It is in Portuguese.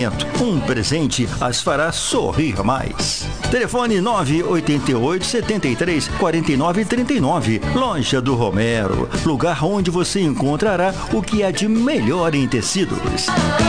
casamento. Um presente as fará sorrir mais. Telefone 988 73 49 39. Loja do Romero, lugar onde você encontrará o que há de melhor em tecidos.